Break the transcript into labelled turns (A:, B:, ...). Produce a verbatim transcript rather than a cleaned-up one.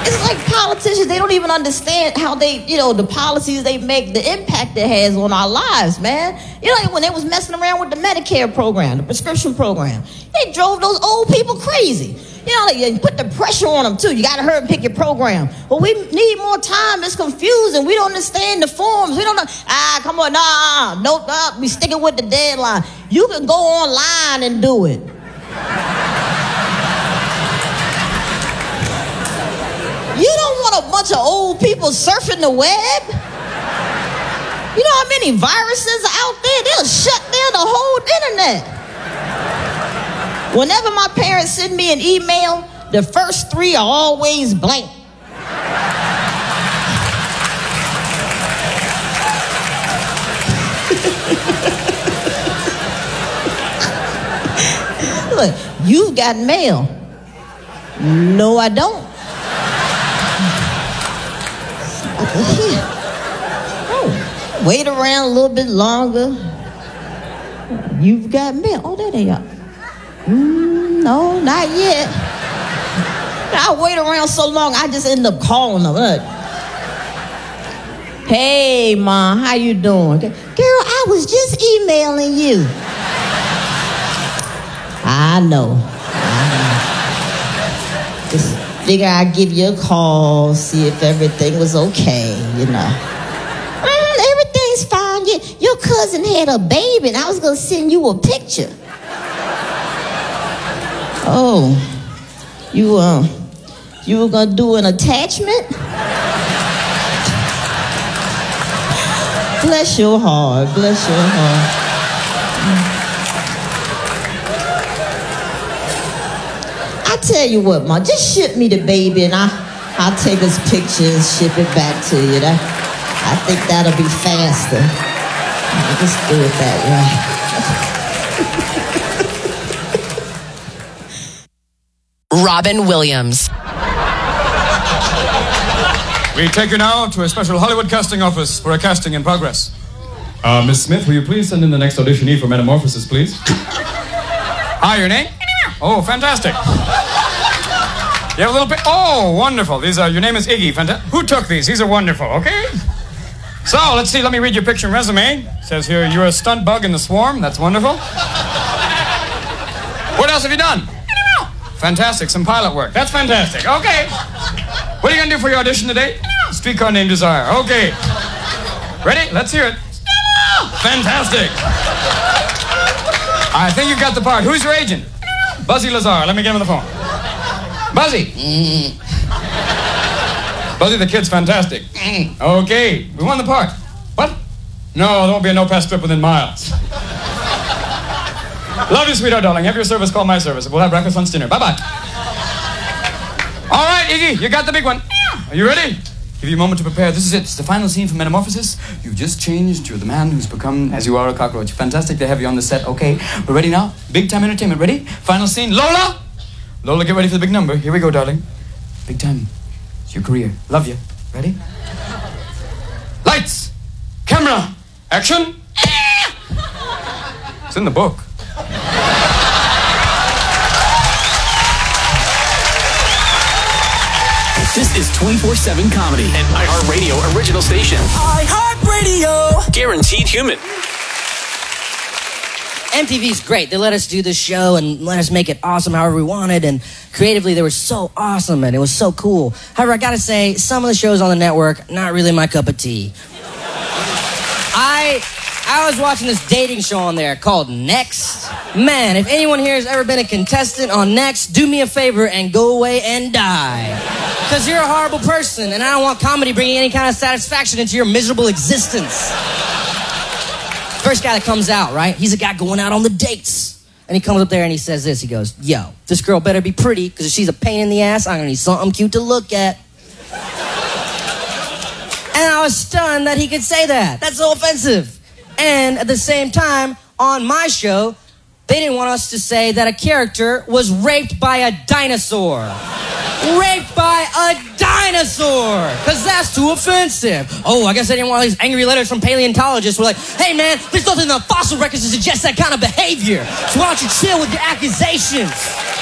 A: It's like politicians, they don't even understand how they, you know, the policies they make, the impact it has on our lives, man. You know, like when they was messing around with the Medicare program, the prescription program, they drove those old people crazy. You know, like, they put the pressure on them, too. You got to hurry and pick your program. But we need more time. It's confusing. We don't understand the forms. We don't know. Ah, come on. Nah, no, nah, we sticking with the deadline. You can go online and do it. You don't want a bunch of old people surfing the web. You know how many viruses are out there? They'll shut down the whole internet. Whenever my parents send me an email, the first three are always blank. Look, you've got mail. No, I don't. Oh, wait around a little bit longer. You've got mail. Oh, there they are. Mm, no, not yet. I wait around so long, I just end up calling them. Look. Hey, Ma, how you doing? Girl, I was just emailing you. I know. I know. Just figure I'd give you a call, see if everything was okay, you know. Mm, everything's fine. You, your cousin had a baby, and I was going to send you a picture. Oh, you uh, you were gonna do an attachment? Bless your heart, bless your heart. I tell you what, Ma, just ship me the baby and I, I'll take his picture and ship it back to you. That, I think that'll be faster. I'll just do it that way.
B: Robin Williams.
C: We take you now to a special Hollywood casting office for a casting in progress. Uh, Miss Smith, will you please send in the next auditionee for Metamorphosis, please? Hi, your name? Oh, fantastic. You have a little bit. Oh, wonderful. These are. Your name is Iggy. Fanta- Who took these? These are wonderful. Okay. So let's see. Let me read your picture and resume. It says here you're a stunt bug in the swarm. That's wonderful. What else have you done? Fantastic, some pilot work. That's fantastic. Okay. What are you gonna do for your audition today? Streetcar Named Desire. Okay. Ready? Let's hear it. Fantastic. I think you've got the part. Who's your agent? Buzzy Lazar. Let me get him on the phone. Buzzy. Mm. Buzzy, the kid's fantastic. Mm. Okay. We won the part. What? No, there won't be a no-pass strip within miles. Love you, sweetheart, darling. Have your service call my service. We'll have breakfast, lunch, dinner. Bye-bye. All right, Iggy, you got the big one. Are you ready? Give you a moment to prepare. This is it. It's the final scene for Metamorphosis. You've just changed. You're the man who's become, as you are, a cockroach. Fantastic to have you on the set. Okay, we're ready now. Big time entertainment. Ready? Final scene. Lola! Lola, get ready for the big number. Here we go, darling. Big time. It's your career. Love you. Ready? Lights! Camera! Action! It's in the book.
D: This is twenty-four seven Comedy, an iHeartRadio original station. iHeartRadio! Guaranteed human.
E: M T V's great. They let us do this show and let us make it awesome however we wanted, and creatively they were so awesome and it was so cool. However, I gotta say, some of the shows on the network, not really my cup of tea. I... I was watching this dating show on there called Next. Man, if anyone here has ever been a contestant on Next, do me a favor and go away and die. Because you're a horrible person, and I don't want comedy bringing any kind of satisfaction into your miserable existence. First guy that comes out, right? He's a guy going out on the dates. And he comes up there and he says this. He goes, yo, this girl better be pretty, because if she's a pain in the ass, I'm going to need something cute to look at. And I was stunned that he could say that. That's so offensive. And at the same time, on my show, they didn't want us to say that a character was raped by a dinosaur. Raped by a dinosaur! Because that's too offensive. Oh, I guess they didn't want these angry letters from paleontologists who were like, hey man, there's nothing in the fossil records to suggest that kind of behavior. So why don't you chill with your accusations?